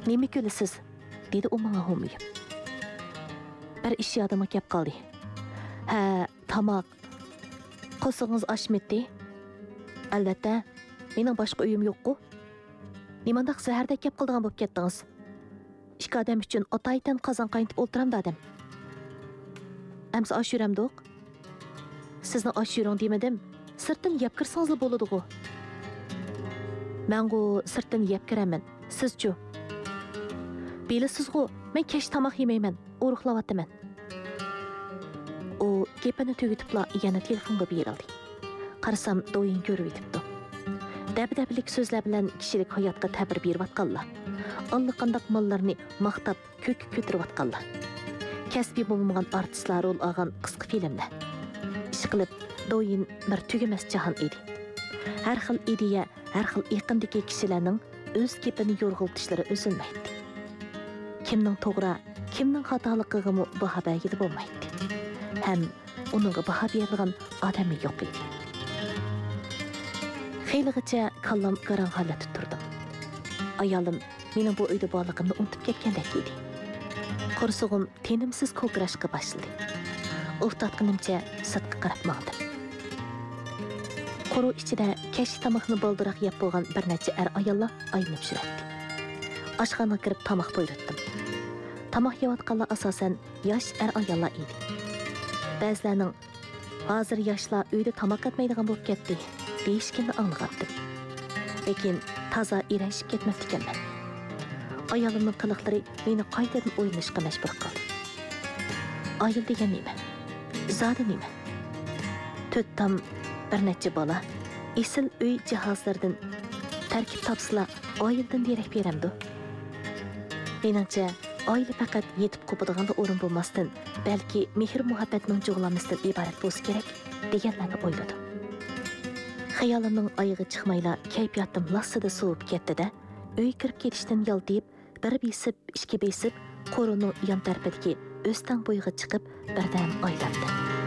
Nemi gülisiz, dedi o bana homuyup. Bir iş yadıma kep kaldı. He, tamak. Qo'sig'ingiz oshmadi. Albatta, mening boshqa uyim yo'q-ku. Nimandaq zahardek gap qildigan bo'lib ketdingiz. Ikki odam uchun otaydan qozon qaynitib o'ltiram dedim. Amsa osh yuramdiq. Sizni osh yuring demadim. Sirtdan yeb kirsangiz bo'ladi-ku. Men-ku sirtdan yeb kiraman. Siz-chu? Bilasiz-ku, men kech tomoq yemayman, o'ruqlayapman. O gapini tugitibla yana telefonga berildi. Qarasam do'yin ko'rib yetibdi. Dabdabilik so'zlar bilan kishilik hayotga ta'bir berayotganlar. Allaqandaq mollarni maqtab ko'k ko'tirayotganlar. Kasbiy bo'lmagan artistlar rol olgan qisqa filmlar. Ish qilib do'yin bir tugamas jahon edi. Har xil ideya, har xil iqimdagi kishilarning o'z gapini yo'rg'iltishlari o'zilmaydi. Kimning to'g'ri, kimning xatoligiga baho bergida bo'lmaydi. Hem onunğa baha berilgan adamı yok idi. Xeyligicha kallam qaran holatda turdim. Ayolim mening bu uyda borligimni unutib ketgandek edi. Qo'rsog'im tenimsiz ko'krashga boshladi. O'xtatqinimcha sirtqa qarab maqdim. Qo'ru ichida kech tomoqni boldiroq yeb bo'lgan bir necha ayollar aylanib yuradi. Oshxonaga kirib tomoq buyurtdim. Tomoq yeyotganlar asosan yosh ayollar edi. Ba'zilarning hozir yoshlar uyda tomoq etmaydigan bo'lib ketdi deyishganini anglag'andim. Lekin toza irashib ketmabdi ekanman. Ayolimning qiliqlari meni qaytadan o'ylashga majbur qildi. Ayol degan nima? Zodi nima? To'ttam bir necha bola esil uy jihozlaridan tarkib topsizlar oyildan derak beramdi. Meningcha oila faqat yetib qo'padigan o'rin bo'lmasdan, balki mehr muhabbatning jug'lanmasidan iborat bo'lsa kerak deganlarni o'yladim. Xayolimning oyig'i chiqmayla kayfiyatim lassida sovib ketdi-da, uy kirib ketishdan yoltib, bir besib, ikki besib, qo'rining yon tarafidagi o'stan bo'yiga chiqib birdan oylandi.